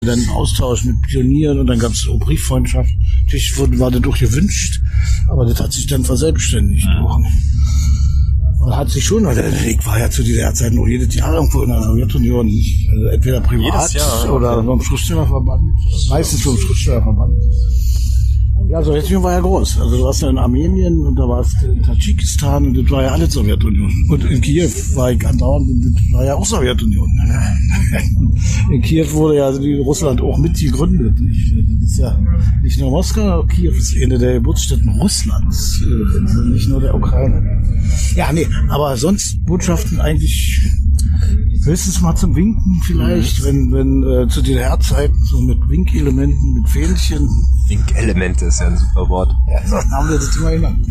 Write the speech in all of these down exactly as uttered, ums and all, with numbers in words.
Dann Austausch mit Pionieren und dann gab es so Brieffreundschaft. Natürlich wurde, war dadurch gewünscht, aber das hat sich dann verselbstständigt. Ja. Man hat sich schon, also ich war ja zu dieser Zeit noch jedes Jahr irgendwo in der Sowjetunion, also entweder privat Jahr, oder okay. vom Schriftstellerverband, meistens vom Schriftstellerverband. Ja, Sowjetunion war ja groß. Also du warst ja in Armenien und da warst du in Tadschikistan und das war ja alles Sowjetunion. Und in Kiew war ich andauernd und das war ja auch Sowjetunion. In Kiew wurde ja die Russland auch mit gegründet. Das ist ja nicht nur Moskau, Kiew ist eine der Geburtsstätten Russlands, nicht nur der Ukraine. Ja, nee, aber sonst Botschaften eigentlich höchstens mal zum Winken vielleicht, wenn wenn äh, zu D D R-Zeiten so mit Winkelementen, mit Fähnchen. Winkelemente ist ja ein super Wort. Ja, so haben wir das immer genannt.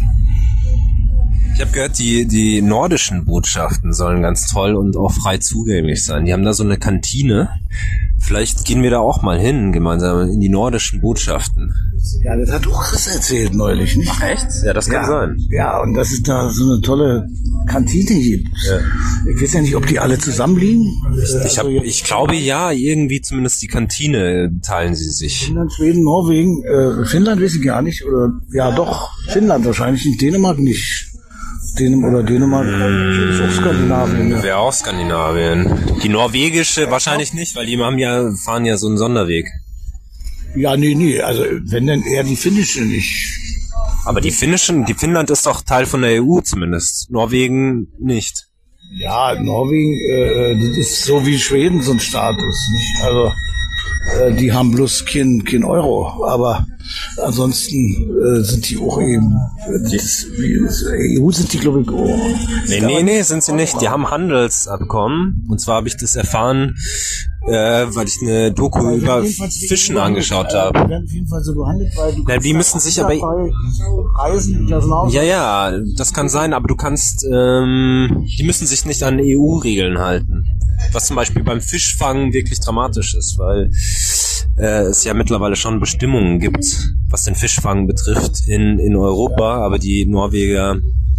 Ich habe gehört, die die nordischen Botschaften sollen ganz toll und auch frei zugänglich sein. Die haben da so eine Kantine. Vielleicht gehen wir da auch mal hin, gemeinsam in die nordischen Botschaften. Ja, das hat auch Chris erzählt neulich, nicht? Ach echt? Ja, das kann ja, sein. Ja, und dass es da so eine tolle Kantine gibt. Ja. Ich weiß ja nicht, ob die alle zusammenliegen. Ich, hab, ich glaube ja, irgendwie zumindest die Kantine teilen sie sich. Finnland, Schweden, Norwegen, äh, Finnland weiß ich gar nicht. Oder ja doch, Finnland wahrscheinlich, in Dänemark nicht. Dänemark oder Dänemark hm, ist auch Skandinavien. Ja. Wäre auch Skandinavien. Die norwegische wahrscheinlich nicht, weil die haben ja, fahren ja so einen Sonderweg. Ja, nee, nee, also wenn denn eher die finnische nicht. Aber die finnischen, die Finnland ist doch Teil von der E U zumindest. Norwegen nicht. Ja, Norwegen, äh, das ist so wie Schweden so ein Status, nicht? Also äh, die haben bloß kein, kein Euro, aber ansonsten äh, sind die auch eben, das, wie, das E U sind die, glaube ich, auch. Nee, nee, nee, sind sie nicht. Die haben Handelsabkommen. Und zwar habe ich das erfahren, äh, weil ich eine Doku ja, über Fischen angeschaut habe. Die werden auf jeden Fall so behandelt, weil du ja, die müssen sich aber reisen. Ja, ja, das kann sein, aber du kannst, ähm, die müssen sich nicht an E U-Regeln halten. Was zum Beispiel beim Fischfang wirklich dramatisch ist, weil äh, es ja mittlerweile schon Bestimmungen gibt, was den Fischfang betrifft in in Europa, aber die Norweger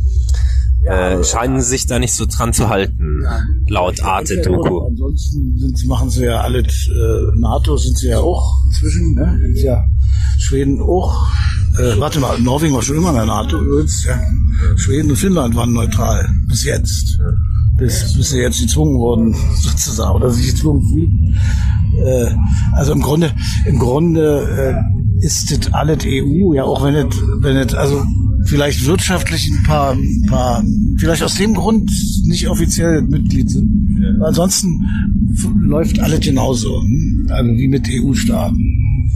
äh, scheinen sich da nicht so dran zu halten, laut Arte-Doku. Ansonsten sind sie, machen sie ja alle, äh, NATO sind sie ja auch inzwischen, ne? Ist ja Schweden auch. Äh, warte mal, Norwegen war schon immer in der NATO übrigens. Ja. Schweden und Finnland waren neutral, bis jetzt. Bis, bis sie jetzt gezwungen wurden, sozusagen, oder sich gezwungen fühlen. Äh, also im Grunde, im Grunde äh, ist das alles E U, ja, auch wenn es, wenn es, also vielleicht wirtschaftlich ein paar, ein paar, vielleicht aus dem Grund nicht offiziell Mitglied sind. Ja. Ansonsten f- läuft alles genauso, also wie mit E U-Staaten.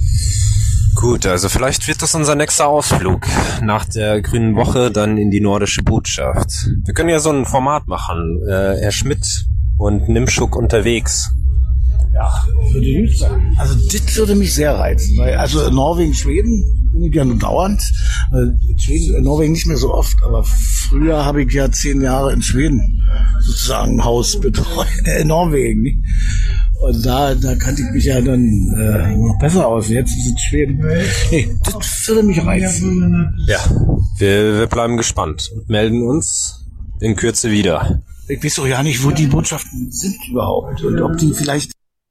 Gut, also vielleicht wird das unser nächster Ausflug nach der Grünen Woche dann in die nordische Botschaft. Wir können ja so ein Format machen, äh, Herr Schmidt und Nimschuk unterwegs. Ja, würde ich sagen. Also das würde mich sehr reizen, weil also Norwegen, Schweden bin ich ja nur dauernd. Schweden, Norwegen nicht mehr so oft, aber früher habe ich ja zehn Jahre in Schweden sozusagen ein Haus betreut, äh, Norwegen. Nicht? Und da, da kannte ich mich ja dann äh, noch besser aus. Jetzt ist es Schweden. Nee, das würde mich reizen. Ja, wir, wir bleiben gespannt und melden uns in Kürze wieder. Ich weiß doch ja nicht, wo die Botschaften sind überhaupt und ob die vielleicht...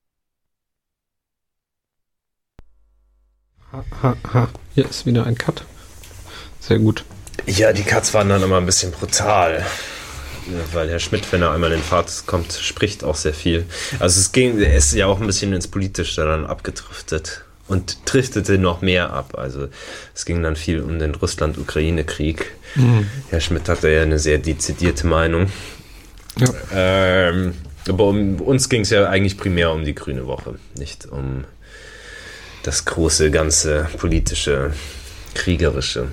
Ha, ha, ha. Hier ist wieder ein Cut. Sehr gut. Ja, die Cuts waren dann immer ein bisschen brutal. Weil Herr Schmidt, wenn er einmal in Fahrt kommt, spricht auch sehr viel. Also es ging, er ist ja auch ein bisschen ins Politische dann abgedriftet und driftete noch mehr ab. Also es ging dann viel um den Russland-Ukraine-Krieg. Mhm. Herr Schmidt hatte ja eine sehr dezidierte Meinung. Ja. Ähm, aber um uns ging es ja eigentlich primär um die Grüne Woche, nicht um das große, ganze politische, kriegerische,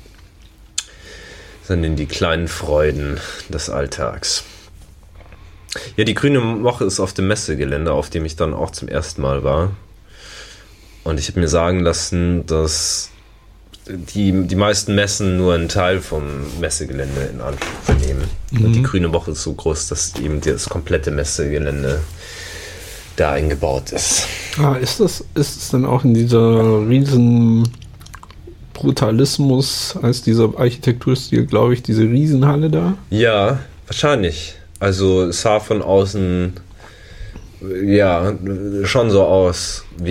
sondern die kleinen Freuden des Alltags. Ja, die Grüne Woche ist auf dem Messegelände, auf dem ich dann auch zum ersten Mal war. Und ich habe mir sagen lassen, dass die, die meisten Messen nur einen Teil vom Messegelände in Anspruch nehmen. Mhm. Und die Grüne Woche ist so groß, dass eben das komplette Messegelände da eingebaut ist. Ah, ist das, ist es denn auch in dieser riesen Brutalismus als dieser Architekturstil, glaube ich, diese Riesenhalle da? Ja, wahrscheinlich. Also es sah von außen ja, schon so aus wie